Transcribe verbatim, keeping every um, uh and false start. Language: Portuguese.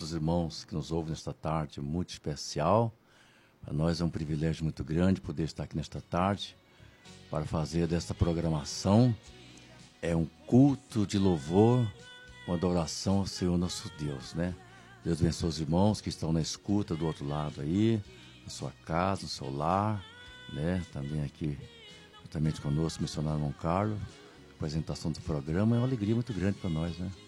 os irmãos que nos ouvem nesta tarde muito especial. Para nós é um privilégio muito grande poder estar aqui nesta tarde para fazer desta programação é um culto de louvor, uma adoração ao Senhor nosso Deus, né? Deus abençoe os irmãos que estão na escuta do outro lado aí, na sua casa, no seu lar, né? Também aqui, juntamente conosco, o missionário João Carlos. A apresentação do programa é uma alegria muito grande para nós, né?